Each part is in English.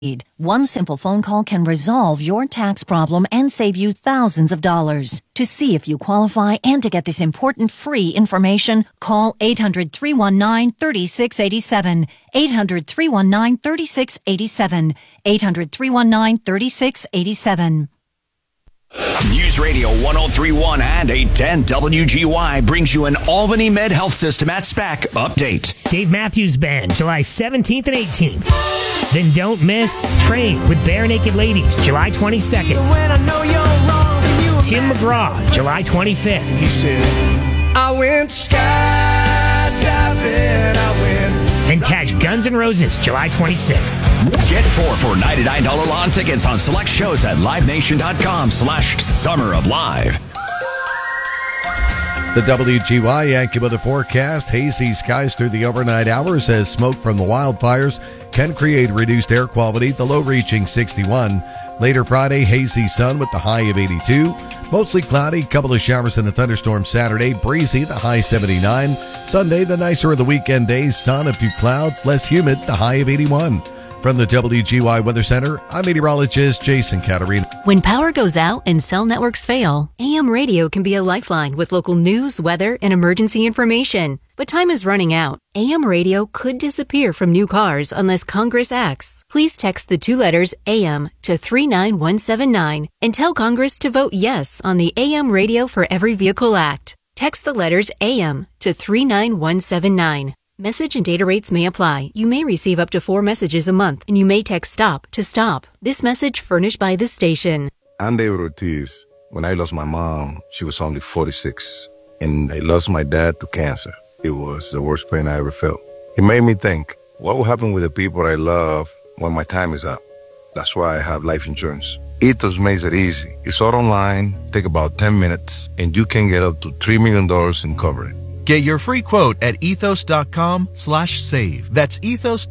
One simple phone call can resolve your tax problem and save you thousands of dollars. To see if you qualify and to get this important free information, call 800-319-3687. 800-319-3687. 800-319-3687. News Radio 1031 and 810 WGY brings you an Albany Med Health System at SPAC update. Dave Matthews Band, July 17th and 18th. Then don't miss Train with Bare Naked Ladies, July 22nd. When I know you're wrong, you Tim McGraw, July 25th. He said, I went skydiving, I went. Then catch Guns N' Roses, July 26th. Get 4 for $99 lawn tickets on select shows at livenation.com/Summer of Live. The WGY AccuWeather forecast: hazy skies through the overnight hours as smoke from the wildfires can create reduced air quality, the low reaching 61. Later Friday, hazy sun with the high of 82. Mostly cloudy, couple of showers and a thunderstorm Saturday, breezy, the high 79. Sunday, the nicer of the weekend days, sun, a few clouds, less humid, the high of 81. From the WGY Weather Center, I'm meteorologist Jason Caterina. When power goes out and cell networks fail, AM radio can be a lifeline with local news, weather, and emergency information. But time is running out. AM radio could disappear from new cars unless Congress acts. Please text the 2 letters AM to 39179 and tell Congress to vote yes on the AM Radio for Every Vehicle Act. Text the letters AM to 39179. Message and data rates may apply. You may receive up to 4 messages a month, and you may text STOP to stop. This message furnished by this station. I'm David Ortiz. When I lost my mom, she was only 46, and I lost my dad to cancer. It was the worst pain I ever felt. It made me think, what will happen with the people I love when my time is up? That's why I have life insurance. Ethos makes it easy. It's all online, take about 10 minutes, and you can get up to $3 million in coverage. Get your free quote at ethos.com/save. That's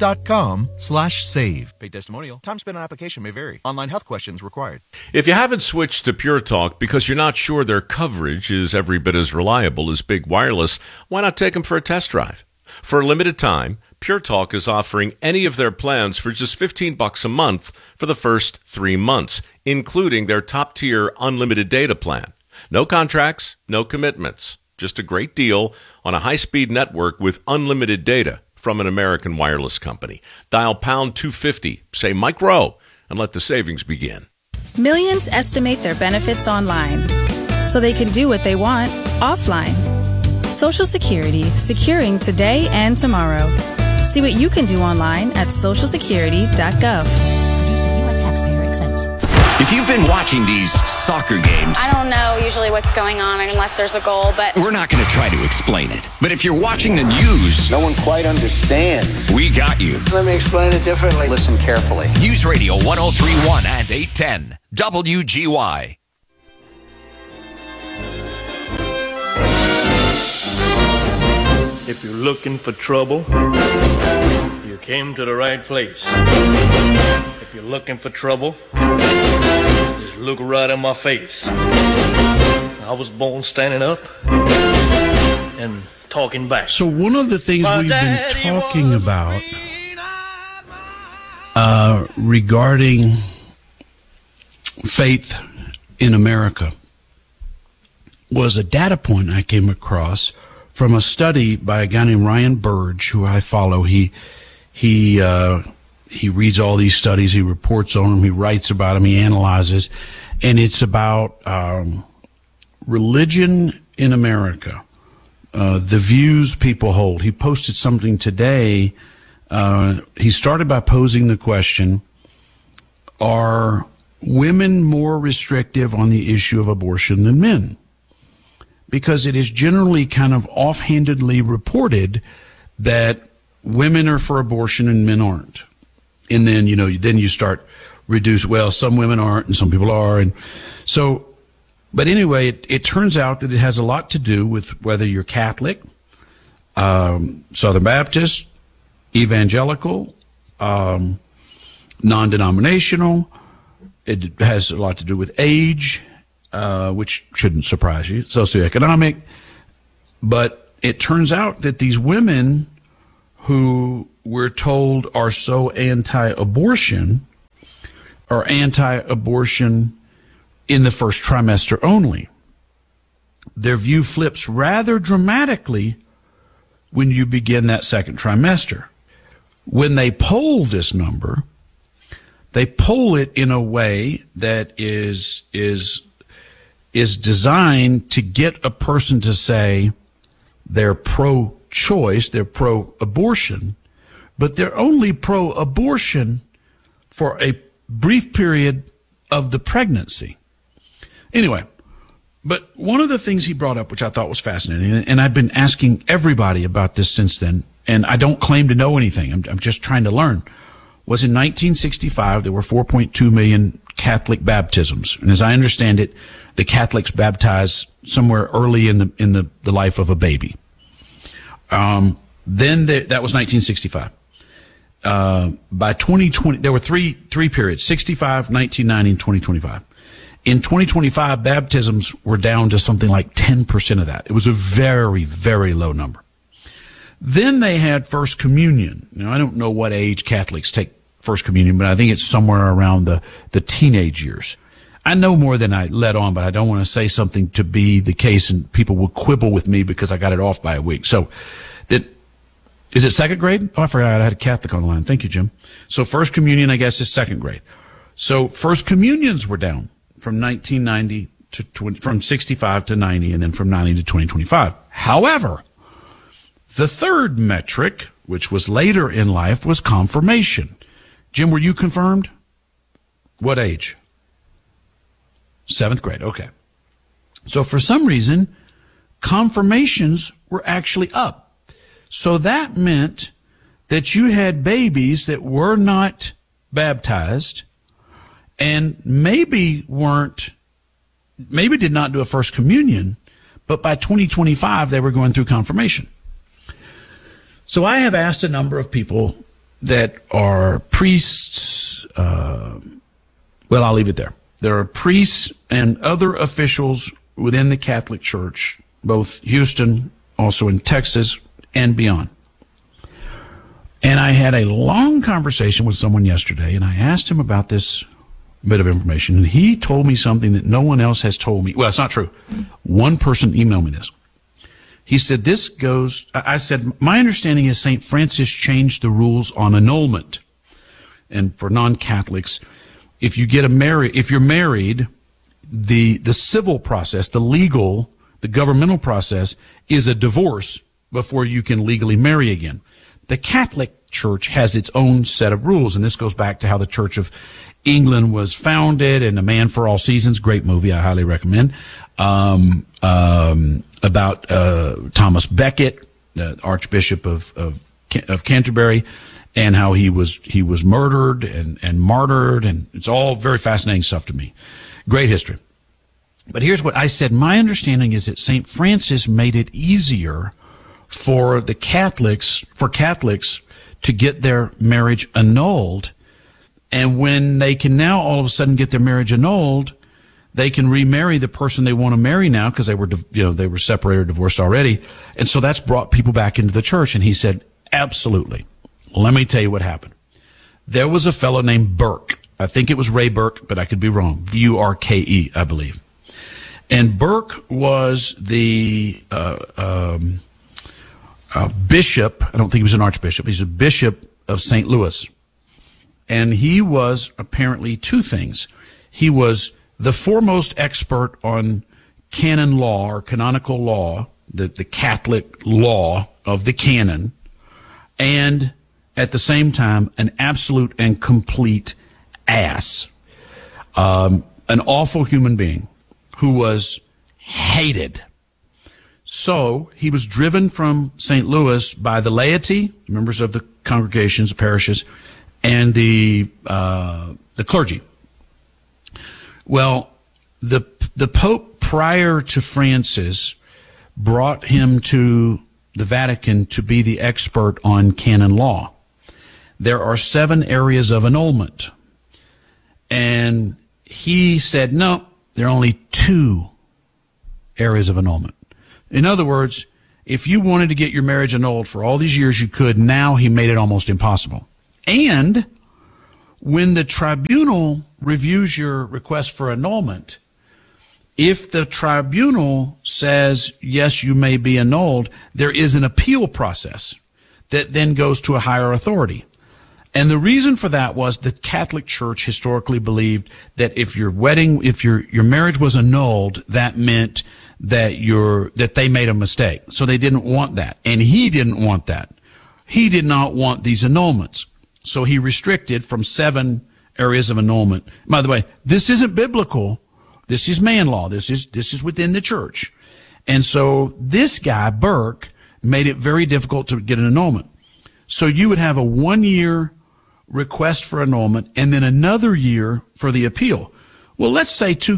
ethos.com/save. Paid testimonial. Time spent on application may vary. Online health questions required. If you haven't switched to Pure Talk because you're not sure their coverage is every bit as reliable as Big Wireless, why not take them for a test drive? For a limited time, Pure Talk is offering any of their plans for just $15 a month for the first 3 months, including their top-tier unlimited data plan. No contracts, no commitments. Just a great deal on a high-speed network with unlimited data from an American wireless company. Dial pound 250, say Mike Rowe, and let the savings begin. Millions estimate their benefits online, so they can do what they want offline. Social Security, securing today and tomorrow. See what you can do online at socialsecurity.gov. Produced at U.S. taxpayer expense. If you've been watching these soccer games, I don't know usually what's going on unless there's a goal, but we're not going to try to explain it. But if you're watching the news, no one quite understands. We got you. Let me explain it differently. Listen carefully. News Radio 1031 and 810 WGY. If you're looking for trouble, you came to the right place. If you're looking for trouble, just look right in my face. I was born standing up and talking back. So one of the things we've been talking about regarding faith in America was a data point I came across from a study by a guy named Ryan Burge, who I follow. He reads all these studies, he reports on them, he writes about them, he analyzes, and it's about religion in America, the views people hold. He posted something today. He started by posing the question, are women more restrictive on the issue of abortion than men? Because it is generally kind of offhandedly reported that women are for abortion and men aren't. And then, then you start reduce, well, some women aren't and some people are. And so, but anyway, it turns out that it has a lot to do with whether you're Catholic, Southern Baptist, evangelical, non-denominational. It has a lot to do with age, which shouldn't surprise you, socioeconomic. But it turns out that these women who we're told are so anti-abortion are anti-abortion in the first trimester only. Their view flips rather dramatically when you begin that second trimester. When they poll this number, they poll it in a way that is designed to get a person to say they're pro-choice, they're pro-abortion, but they're only pro-abortion for a brief period of the pregnancy. Anyway, but one of the things he brought up, which I thought was fascinating, and I've been asking everybody about this since then, and I don't claim to know anything, I'm just trying to learn, was in 1965, there were 4.2 million Catholic baptisms. And as I understand it, the Catholics baptized somewhere early in the life of a baby. That was 1965. By 2020, there were three periods, 65, 1990, and 2025. In 2025, baptisms were down to something like 10% of that. It was a very, very low number. Then they had First Communion. Now, I don't know what age Catholics take First Communion, but I think it's somewhere around the teenage years. I know more than I let on, but I don't want to say something to be the case and people will quibble with me because I got it off by a week. So, is it second grade? Oh, I forgot I had a Catholic on the line. Thank you, Jim. So First Communion, I guess, is second grade. So First Communions were down from 1990 to from 65 to 90, and then from 90 to 2025. However, the third metric, which was later in life, was confirmation. Jim, were you confirmed? What age? 7th grade. Okay. So for some reason, confirmations were actually up. So that meant that you had babies that were not baptized and maybe did not do a First Communion, but by 2025 they were going through confirmation. So I have asked a number of people that are priests, well, I'll leave it there. There are priests and other officials within the Catholic Church, both Houston, also in Texas, and beyond. And I had a long conversation with someone yesterday, and I asked him about this bit of information, and he told me something that no one else has told me. Well, it's not true. One person emailed me this. He said, I said, my understanding is St. Francis changed the rules on annulment. And for non-Catholics, if you're married, the civil process, the governmental process is a divorce before you can legally marry again. The Catholic Church has its own set of rules, and this goes back to how the Church of England was founded, and A Man for All Seasons, great movie, I highly recommend, about Thomas Becket, Archbishop of Canterbury, and how he was murdered and martyred, and it's all very fascinating stuff to me. Great history. But here's what I said. My understanding is that St. Francis made it easier for Catholics to get their marriage annulled. And when they can now all of a sudden get their marriage annulled, they can remarry the person they want to marry now because they were separated or divorced already. And so that's brought people back into the church. And he said, absolutely. Let me tell you what happened. There was a fellow named Burke. I think it was Ray Burke, but I could be wrong. Burke, I believe. And Burke was the bishop. I don't think he was an archbishop. He's a bishop of St. Louis. And he was apparently two things. He was the foremost expert on canon law or canonical law, the Catholic law of the canon, and at the same time, an absolute and complete ass. An awful human being who was hated. So he was driven from St. Louis by the laity, members of the congregations, the parishes, and the clergy. Well, the Pope prior to Francis brought him to the Vatican to be the expert on canon law. There are 7 areas of annulment. And he said, no, there are only 2 areas of annulment. In other words, if you wanted to get your marriage annulled for all these years, you could. Now he made it almost impossible. And when the tribunal reviews your request for annulment, if the tribunal says, yes, you may be annulled, there is an appeal process that then goes to a higher authority. And the reason for that was the Catholic Church historically believed that if your marriage was annulled, that meant that they made a mistake. So they didn't want that. And he didn't want that. He did not want these annulments. So he restricted from 7 areas of annulment. By the way, this isn't biblical. This is man law. This is within the church. And so this guy, Burke, made it very difficult to get an annulment. So you would have a 1-year request for annulment and then another year for the appeal. Well, let's say two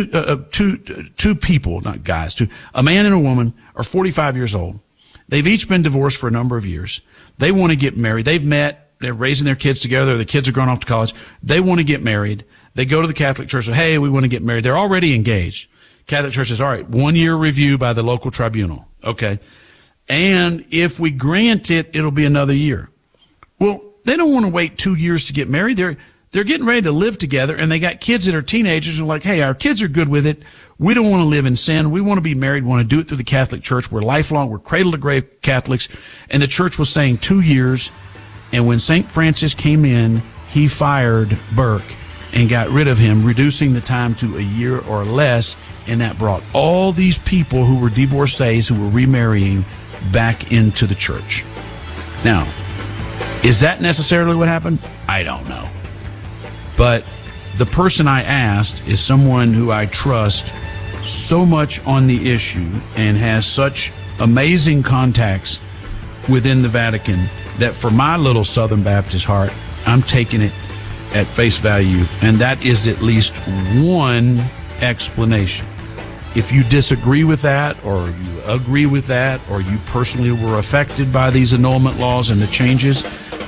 people, not guys, a man and a woman are 45 years old. They've each been divorced for a number of years. They want to get married. They've met. They're raising their kids together. The kids are going off to college. They want to get married. They go to the Catholic Church and say, hey, we want to get married. They're already engaged. Catholic Church says, all right, 1-year review by the local tribunal. Okay. And if we grant it, it'll be another year. Well, they don't want to wait 2 years to get married. They're getting ready to live together, and they got kids that are teenagers and are like, hey, our kids are good with it. We don't want to live in sin. We want to be married. We want to do it through the Catholic Church. We're lifelong. We're cradle-to-grave Catholics. And the church was saying 2 years. And when St. Francis came in, he fired Burke and got rid of him, reducing the time to a year or less. And that brought all these people who were divorcees, who were remarrying, back into the church. Now, is that necessarily what happened? I don't know. But the person I asked is someone who I trust so much on the issue and has such amazing contacts within the Vatican that for my little Southern Baptist heart, I'm taking it at face value. And that is at least one explanation. If you disagree with that, or you agree with that, or you personally were affected by these annulment laws and the changes,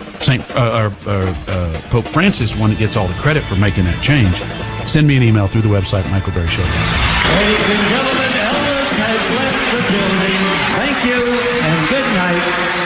Pope Francis, one that gets all the credit for making that change, send me an email through the website, Michael Berry Show. Ladies and gentlemen, Elvis has left the building. Thank you and good night.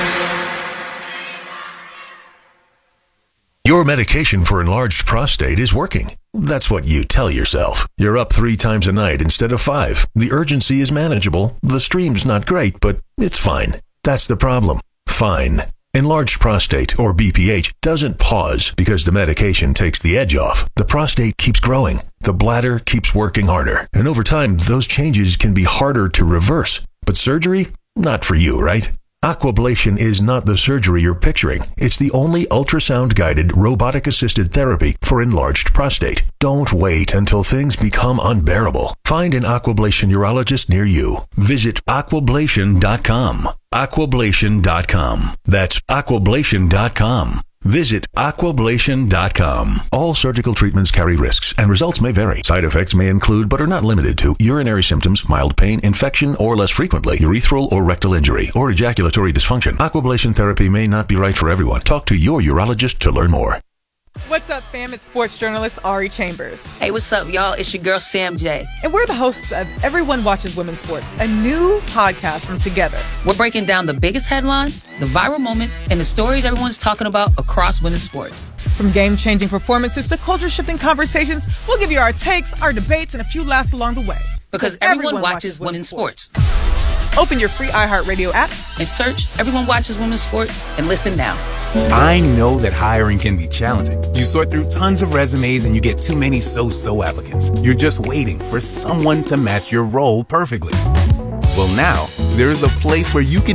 Your medication for enlarged prostate is working. That's what you tell yourself. You're up 3 times a night instead of 5. The urgency is manageable. The stream's not great, but it's fine. That's the problem. Fine. Enlarged prostate, or BPH, doesn't pause because the medication takes the edge off. The prostate keeps growing. The bladder keeps working harder. And over time, those changes can be harder to reverse. But surgery? Not for you, right? Aquablation is not the surgery you're picturing. It's the only ultrasound-guided, robotic-assisted therapy for enlarged prostate. Don't wait until things become unbearable. Find an Aquablation urologist near you. Visit aquablation.com. Aquablation.com. That's aquablation.com. Visit aquablation.com. All surgical treatments carry risks, and results may vary. Side effects may include, but are not limited to, urinary symptoms, mild pain, infection, or less frequently, urethral or rectal injury, or ejaculatory dysfunction. Aquablation therapy may not be right for everyone. Talk to your urologist to learn more. What's up, fam? It's sports journalist Ari Chambers. Hey, what's up, y'all? It's your girl, Sam J. And we're the hosts of Everyone Watches Women's Sports, a new podcast from Together. We're breaking down the biggest headlines, the viral moments, and the stories everyone's talking about across women's sports. From game-changing performances to culture-shifting conversations, we'll give you our takes, our debates, and a few laughs along the way. Because everyone watches women's sports. Open your free iHeartRadio app and search Everyone Watches Women's Sports and listen now. I know that hiring can be challenging. You sort through tons of resumes and you get too many so-so applicants. You're just waiting for someone to match your role perfectly. Well, now, there's a place where you can